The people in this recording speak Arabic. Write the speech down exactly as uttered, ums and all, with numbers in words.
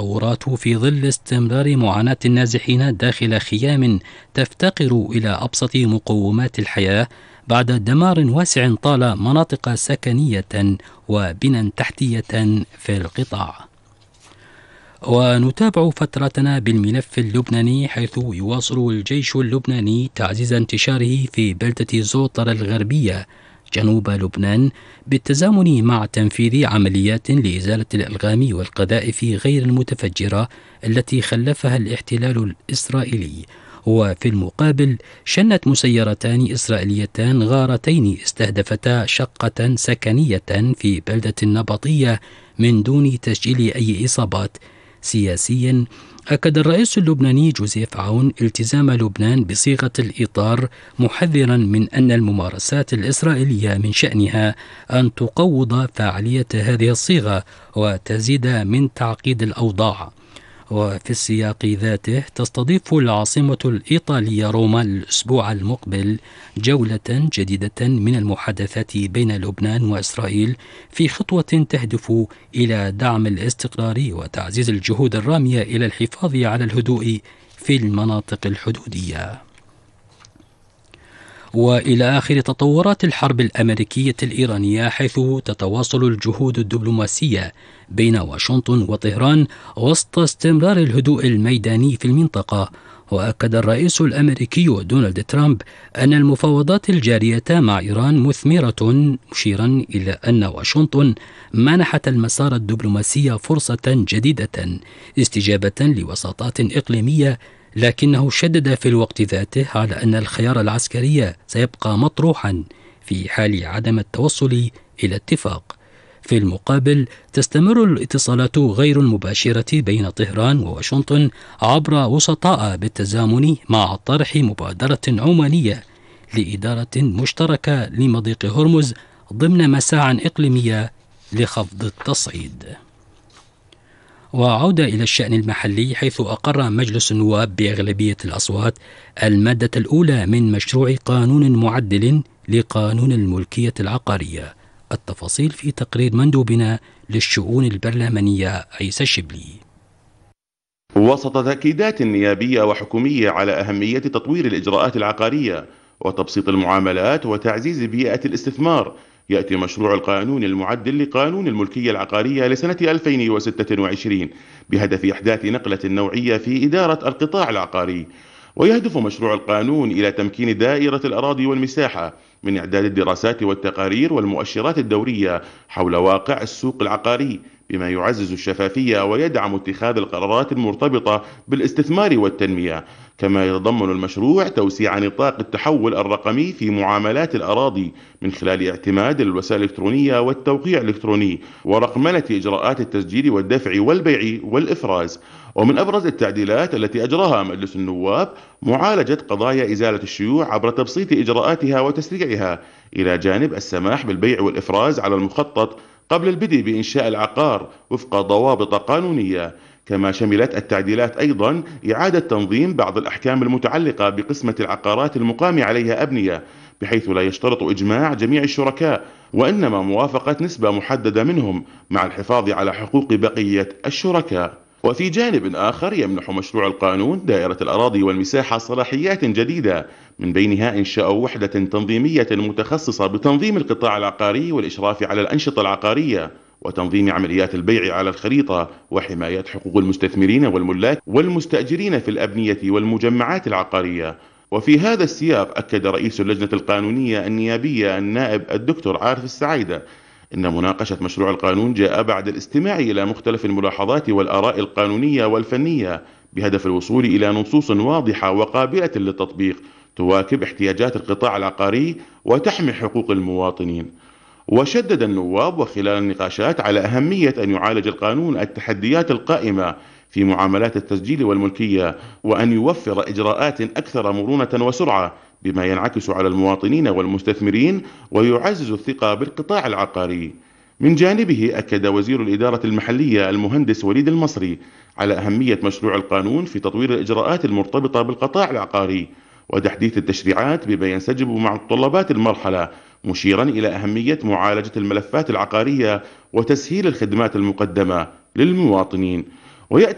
التطورات في ظل استمرار معاناة النازحين داخل خيام تفتقر إلى أبسط مقومات الحياة بعد دمار واسع طال مناطق سكنية وبنى تحتية في القطاع. ونتابع فترتنا بالملف اللبناني، حيث يواصل الجيش اللبناني تعزيز انتشاره في بلدة زوطر الغربية جنوب لبنان بالتزامن مع تنفيذ عمليات لإزالة الألغام والقذائف غير المتفجرة التي خلفها الاحتلال الإسرائيلي. وفي المقابل شنت مسيرتان إسرائيليتان غارتين استهدفتا شقة سكنية في بلدة النبطية من دون تسجيل أي إصابات. سياسيا، أكد الرئيس اللبناني جوزيف عون التزام لبنان بصيغة الإطار، محذرا من أن الممارسات الإسرائيلية من شأنها أن تقوض فعالية هذه الصيغة وتزيد من تعقيد الأوضاع. وفي السياق ذاته تستضيف العاصمة الإيطالية روما الأسبوع المقبل جولة جديدة من المحادثات بين لبنان وإسرائيل في خطوة تهدف إلى دعم الاستقرار وتعزيز الجهود الرامية إلى الحفاظ على الهدوء في المناطق الحدودية. وإلى آخر تطورات الحرب الأمريكية الإيرانية، حيث تتواصل الجهود الدبلوماسية بين واشنطن وطهران وسط استمرار الهدوء الميداني في المنطقة. وأكد الرئيس الأمريكي دونالد ترامب أن المفاوضات الجارية مع إيران مثمرة، مشيرا إلى أن واشنطن منحت المسار الدبلوماسي فرصة جديدة استجابة لوساطات إقليمية، لكنه شدد في الوقت ذاته على أن الخيار العسكري سيبقى مطروحا في حال عدم التوصل إلى اتفاق. في المقابل تستمر الاتصالات غير المباشرة بين طهران وواشنطن عبر وسطاء بالتزامن مع طرح مبادرة عمانية لإدارة مشتركة لمضيق هرمز ضمن مساعٍ إقليمية لخفض التصعيد. وعودة إلى الشأن المحلي، حيث أقر مجلس النواب بأغلبية الأصوات المادة الأولى من مشروع قانون معدل لقانون الملكية العقارية. التفاصيل في تقرير مندوبنا للشؤون البرلمانية عيسى الشبلي. وسط تأكيدات نيابية وحكومية على أهمية تطوير الإجراءات العقارية وتبسيط المعاملات وتعزيز بيئة الاستثمار، يأتي مشروع القانون المعدل لقانون الملكية العقارية لسنة ألفين وستة وعشرين بهدف إحداث نقلة نوعية في إدارة القطاع العقاري. ويهدف مشروع القانون إلى تمكين دائرة الأراضي والمساحة من إعداد الدراسات والتقارير والمؤشرات الدورية حول واقع السوق العقاري، بما يعزز الشفافية ويدعم اتخاذ القرارات المرتبطة بالاستثمار والتنمية. كما يتضمن المشروع توسيع نطاق التحول الرقمي في معاملات الأراضي من خلال اعتماد الوسائل الإلكترونية والتوقيع الإلكتروني ورقمنة إجراءات التسجيل والدفع والبيع والإفراز. ومن أبرز التعديلات التي أجراها مجلس النواب معالجة قضايا إزالة الشيوع عبر تبسيط إجراءاتها وتسريعها، إلى جانب السماح بالبيع والإفراز على المخطط قبل البدء بإنشاء العقار وفق ضوابط قانونية. كما شملت التعديلات أيضا إعادة تنظيم بعض الأحكام المتعلقة بقسمة العقارات المقام عليها أبنية، بحيث لا يشترط إجماع جميع الشركاء وإنما موافقة نسبة محددة منهم مع الحفاظ على حقوق بقية الشركاء. وفي جانب آخر يمنح مشروع القانون دائرة الأراضي والمساحة صلاحيات جديدة، من بينها إنشاء وحدة تنظيمية متخصصة بتنظيم القطاع العقاري والإشراف على الأنشطة العقارية وتنظيم عمليات البيع على الخريطة وحماية حقوق المستثمرين والملاك والمستأجرين في الأبنية والمجمعات العقارية. وفي هذا السياق أكد رئيس اللجنة القانونية النيابية النائب الدكتور عارف السعيدة إن مناقشة مشروع القانون جاء بعد الاستماع إلى مختلف الملاحظات والآراء القانونية والفنية بهدف الوصول إلى نصوص واضحة وقابلة للتطبيق تواكب احتياجات القطاع العقاري وتحمي حقوق المواطنين. وشدد النواب وخلال النقاشات على أهمية أن يعالج القانون التحديات القائمة في معاملات التسجيل والملكية، وأن يوفر إجراءات أكثر مرونة وسرعة بما ينعكس على المواطنين والمستثمرين ويعزز الثقة بالقطاع العقاري. من جانبه أكد وزير الإدارة المحلية المهندس وليد المصري على أهمية مشروع القانون في تطوير الإجراءات المرتبطة بالقطاع العقاري وتحديث التشريعات بما ينسجم مع متطلبات المرحلة، مشيرا إلى أهمية معالجة الملفات العقارية وتسهيل الخدمات المقدمة للمواطنين. ويأتي